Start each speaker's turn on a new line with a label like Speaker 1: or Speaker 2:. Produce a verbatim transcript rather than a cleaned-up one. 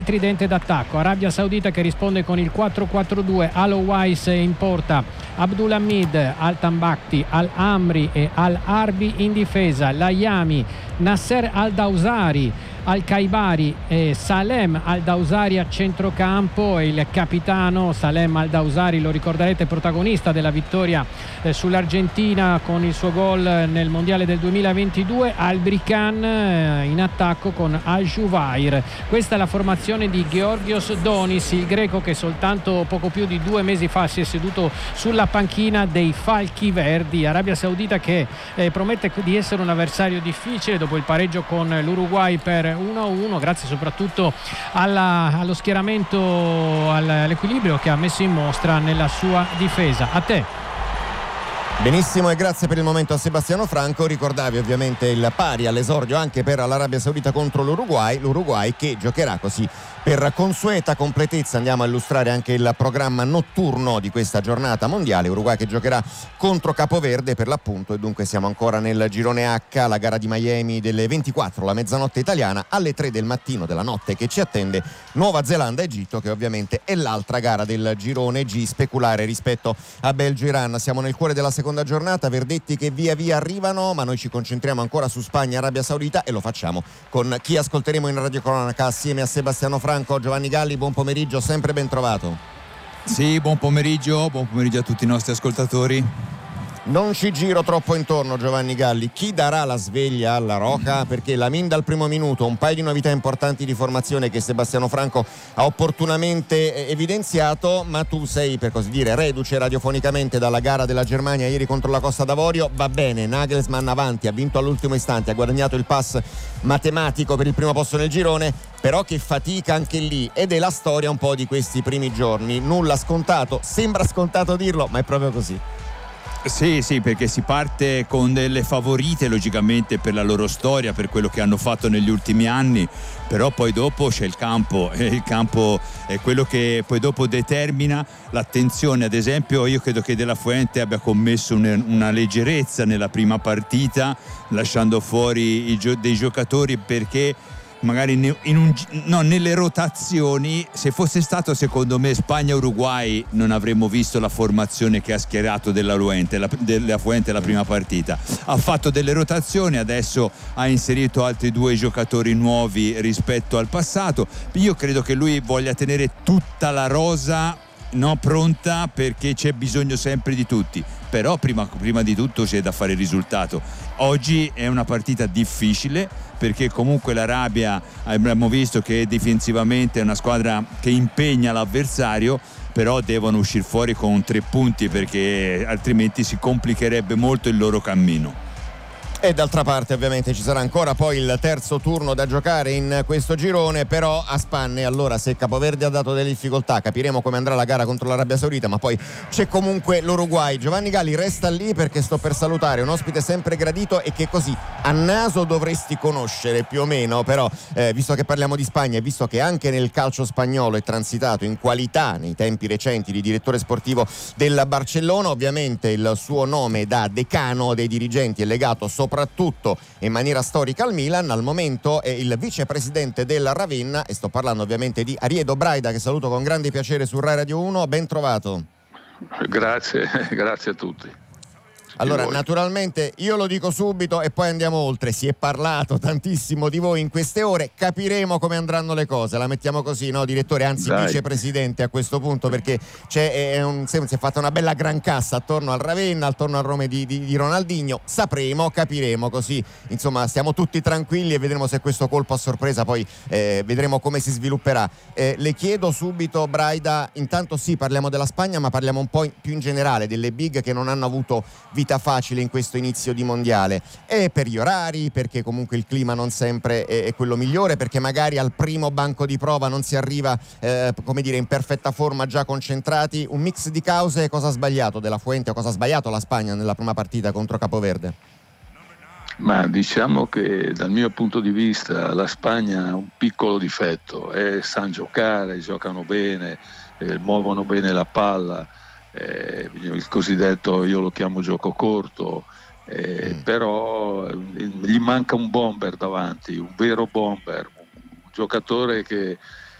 Speaker 1: tridente d'attacco. Arabia Saudita che risponde con il quattro quattro due, Al-Owais in porta, Abdulhamid, Al-Tambakti, Al-Amri e Al-Arbi in difesa, Layami, Nasser Al-Dawsari, Al-Kaibari e Salem Al-Dawsari a centrocampo, e il capitano Salem Al-Dawsari, lo ricorderete, protagonista della vittoria eh, sull'Argentina con il suo gol nel mondiale del duemilaventidue. Al-Brikan eh, in attacco con Al-Juvair. Questa è la formazione di Georgios Donis, il greco che soltanto poco più di due mesi fa si è seduto sulla panchina dei Falchi Verdi. Arabia Saudita che eh, promette di essere un avversario difficile dopo il pareggio con l'Uruguay per uno a uno, grazie soprattutto alla, allo schieramento, all'equilibrio che ha messo in mostra nella sua difesa. A te.
Speaker 2: Benissimo, e grazie per il momento a Sebastiano Franco. Ricordavi ovviamente il pari all'esordio anche per l'Arabia Saudita contro l'Uruguay, l'Uruguay che giocherà così per consueta completezza. Andiamo a illustrare anche il programma notturno di questa giornata mondiale. Uruguay che giocherà contro Capoverde per l'appunto, e dunque siamo ancora nel girone H, la gara di Miami delle ventiquattro, la mezzanotte italiana. Alle tre del mattino della notte che ci attende Nuova Zelanda-Egitto, che ovviamente è l'altra gara del girone G, speculare rispetto a Belgio-Iran. Siamo nel cuore della seconda giornata, verdetti che via via arrivano, ma noi ci concentriamo ancora su Spagna e Arabia Saudita, e lo facciamo con chi ascolteremo in radiocronaca assieme a Sebastiano Franco. Giovanni Galli, buon pomeriggio, sempre ben trovato.
Speaker 3: Sì, buon pomeriggio, buon pomeriggio a tutti i nostri ascoltatori.
Speaker 2: Non ci giro troppo intorno, Giovanni Galli. Chi darà la sveglia alla Roca? Perché Lamin dal primo minuto, un paio di novità importanti di formazione che Sebastiano Franco ha opportunamente evidenziato, ma tu sei, per così dire, reduce radiofonicamente dalla gara della Germania ieri contro la Costa d'Avorio. Va bene, Nagelsmann avanti, ha vinto all'ultimo istante, ha guadagnato il pass matematico per il primo posto nel girone, però che fatica anche lì, ed è la storia un po' di questi primi giorni. Nulla scontato, sembra scontato dirlo, ma è proprio così.
Speaker 3: Sì, sì, perché si parte con delle favorite logicamente per la loro storia, per quello che hanno fatto negli ultimi anni, però poi dopo c'è il campo, e il campo è quello che poi dopo determina l'attenzione. Ad esempio io credo che De La Fuente abbia commesso un, una leggerezza nella prima partita, lasciando fuori i gio- dei giocatori, perché magari in un, no, nelle rotazioni, se fosse stato secondo me Spagna-Uruguay, non avremmo visto la formazione che ha schierato della Fuente la, della Fuente la prima partita. Ha fatto delle rotazioni, adesso ha inserito altri due giocatori nuovi rispetto al passato. Io credo che lui voglia tenere tutta la rosa, no, pronta, perché c'è bisogno sempre di tutti, però prima, prima di tutto c'è da fare il risultato. Oggi è una partita difficile, perché comunque l'Arabia abbiamo visto che difensivamente è una squadra che impegna l'avversario, però devono uscire fuori con tre punti, perché altrimenti si complicherebbe molto il loro cammino.
Speaker 2: E d'altra parte ovviamente ci sarà ancora poi il terzo turno da giocare in questo girone, però a spanne. Allora, se Capoverde ha dato delle difficoltà, capiremo come andrà la gara contro l'Arabia Saudita, ma poi c'è comunque l'Uruguay. Giovanni Galli, resta lì perché sto per salutare un ospite sempre gradito e che così a naso dovresti conoscere più o meno, però eh, visto che parliamo di Spagna e visto che anche nel calcio spagnolo è transitato in qualità nei tempi recenti di direttore sportivo del Barcellona, ovviamente il suo nome da decano dei dirigenti è legato soprattutto soprattutto in maniera storica al Milan. Al momento è il vicepresidente della Ravenna, e sto parlando ovviamente di Ariedo Braida, che saluto con grande piacere su Rai Radio uno. Ben trovato.
Speaker 4: Grazie, grazie a tutti.
Speaker 2: Allora, naturalmente io lo dico subito e poi andiamo oltre. Si è parlato tantissimo di voi in queste ore, capiremo come andranno le cose, la mettiamo così, no, direttore, anzi Dai. vicepresidente a questo punto, perché c'è è un, si è fatta una bella gran cassa attorno al Ravenna, attorno al Rome di, di, di Ronaldinho. Sapremo, capiremo, così insomma stiamo tutti tranquilli e vedremo se questo colpo a sorpresa poi eh, vedremo come si svilupperà. Eh, le chiedo subito, Braida, intanto sì, parliamo della Spagna, ma parliamo un po' in, più in generale delle big che non hanno avuto vita facile in questo inizio di mondiale, e per gli orari, perché comunque il clima non sempre è, è quello migliore, perché magari al primo banco di prova non si arriva eh, come dire in perfetta forma, già concentrati. Un mix di cause. Cosa ha sbagliato De La Fuente o cosa ha sbagliato la Spagna nella prima partita contro Capoverde?
Speaker 4: Ma diciamo che dal mio punto di vista la Spagna ha un piccolo difetto, eh, sanno giocare, giocano bene, eh, muovono bene la palla. Eh, il cosiddetto, io lo chiamo gioco corto, eh, mm. però eh, gli manca un bomber davanti, un vero bomber, un giocatore che